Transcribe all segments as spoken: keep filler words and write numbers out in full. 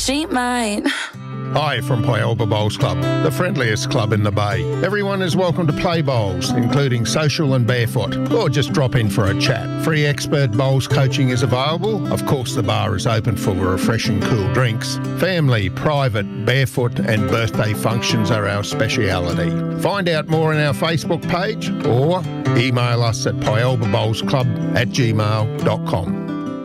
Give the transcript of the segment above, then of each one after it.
She might. Hi from Pyalba Bowls Club, the friendliest club in the Bay. Everyone is welcome to play bowls, including social and barefoot, or just drop in for a chat. Free expert bowls coaching is available. Of course, the bar is open for refreshing cool drinks. Family, private, barefoot and birthday functions are our speciality. Find out more on our Facebook page or email us at pyalbabowlsclub at gmail dot com.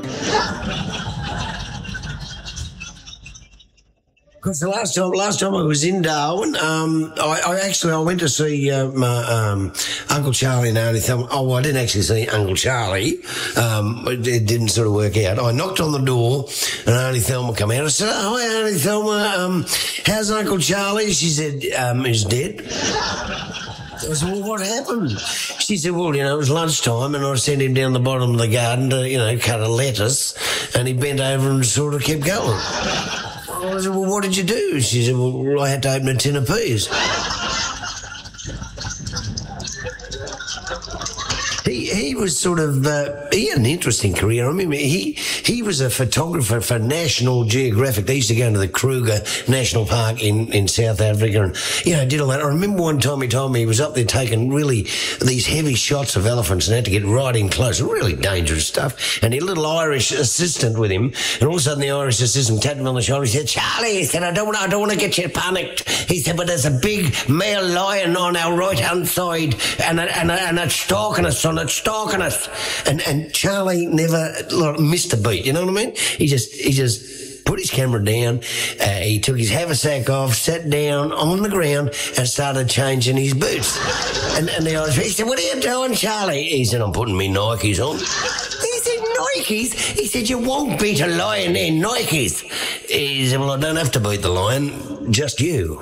Because the last time, last time I was in Darwin, um, I, I actually I went to see uh, my um, Uncle Charlie and Auntie Thelma. Oh, well, I didn't actually see Uncle Charlie. Um, it, it didn't sort of work out. I knocked on the door, and Auntie Thelma come out. I said, "Oh, hi, Auntie Thelma. Um, how's Uncle Charlie?" She said, um, "He's dead." I said, "Well, what happened?" She said, "Well, you know, it was lunchtime, and I sent him down the bottom of the garden to, you know, cut a lettuce, and he bent over and sort of kept going." I said, "Well, what did you do?" She said, "Well, I had to open a tin of peas." He he was sort of uh, he had an interesting career. I mean, he he was a photographer for National Geographic. They used to go into the Kruger National Park in, in South Africa, and you know did all that. I remember one time he told me he was up there taking really these heavy shots of elephants and had to get right in close, really dangerous stuff. And he had a little Irish assistant with him, and all of a sudden the Irish assistant tapped him on the shoulder. He said, "Charlie," he said, "I don't want I don't want to get you panicked." He said, "But there's a big male lion on our right hand side, and and and it's stalking us, son. It's stalking us." And and Charlie never like, missed a beat. You know what I mean? He just he just put his camera down. Uh, he took his haversack off, sat down on the ground, and started changing his boots. And and the Irish, he said, "What are you doing, Charlie?" He said, "I'm putting me Nikes on." He said, "Nikes?" He said, "You won't beat a lion in Nikes." He said, "Well, I don't have to beat the lion, just you."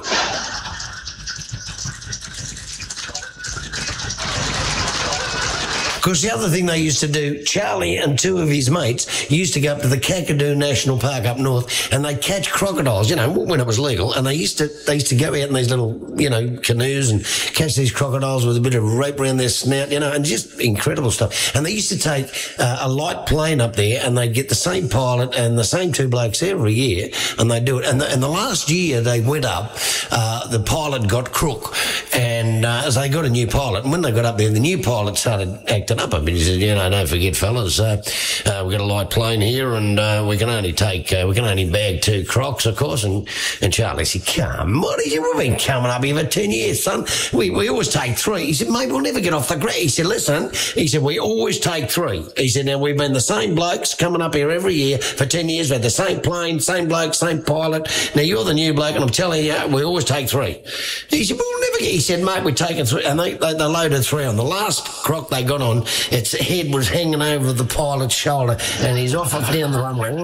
Because the other thing they used to do, Charlie and two of his mates used to go up to the Kakadu National Park up north, and they'd catch crocodiles, you know, when it was legal, and they used to they used to go out in these little, you know, canoes and catch these crocodiles with a bit of rope around their snout, you know, and just incredible stuff. And they used to take uh, a light plane up there, and they'd get the same pilot and the same two blokes every year, and they'd do it. And the, and the last year they went up, uh, the pilot got crook, and uh, as they got a new pilot, and when they got up there, the new pilot started acting up a bit. He said, "You know, don't forget, fellas, uh, uh, we've got a light plane here, and uh, we can only take, uh, we can only bag two crocs, of course." And, and Charlie said, "Come on," he said, "we've been coming up here for ten years, son. We, we always take three." He said, "Mate, we'll never get off the ground." He said, "Listen," he said, "we always take three." He said, "Now, we've been the same blokes coming up here every year for ten years. We had the same plane, same bloke, same pilot. Now, you're the new bloke, and I'm telling you, we always take three." He said, "We'll never get," he said, "Mate, we're taking three." And they, they, they loaded three on. The last croc they got on, its head was hanging over the pilot's shoulder, and he's off up down the runway.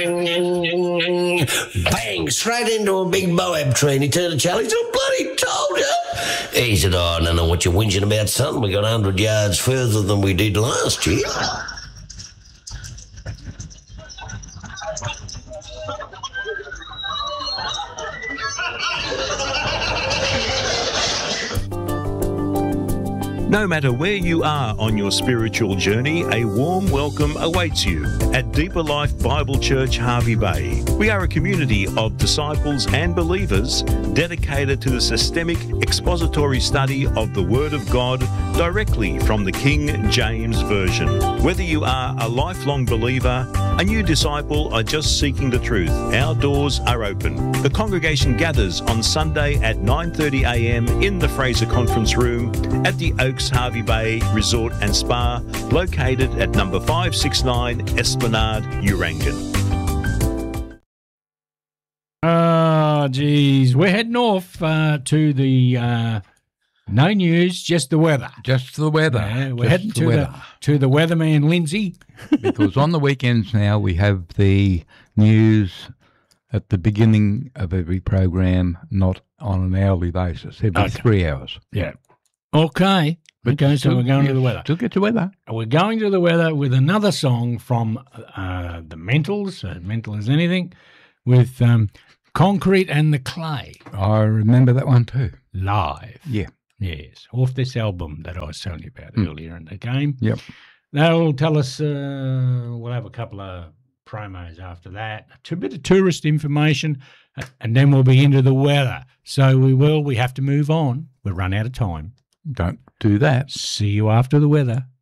Bang! Straight into a big Moab tree, and he turned to Charlie. He said, "I bloody told you." He said, "Oh, I don't know what you're whinging about, son. We got one hundred yards further than we did last year." No matter where you are on your spiritual journey, a warm welcome awaits you at Deeper Life Bible Church, Hervey Bay. We are a community of disciples and believers dedicated to the systemic expository study of the Word of God directly from the King James Version. Whether you are a lifelong believer, a new disciple, or just seeking the truth, our doors are open. The congregation gathers on Sunday at nine thirty a m in the Fraser Conference Room at the Oaks Hervey Bay Resort and Spa, located at number five sixty-nine Esplanade, Urangan. Oh, geez. We're heading off uh, to the uh, no news, just the weather. Just the weather. Yeah, we're just heading the to weather. the to the weatherman, Lindsay. Because on the weekends now we have the news at the beginning of every program, not on an hourly basis, every Okay. three hours. Yeah. Okay. Okay, so we're going to the weather. Still get to weather. We're going to the weather with another song from uh, the Mentals, uh, Mental as Anything, with um, Concrete and the Clay. I remember that one too. Live. Yeah. Yes, off this album that I was telling you about Mm. earlier in the game. Yep. That'll tell us, uh, we'll have a couple of promos after that, a bit of tourist information, and then we'll be into the weather. So we will. We have to move on. We'll run out of time. Don't do that. See you after the weather.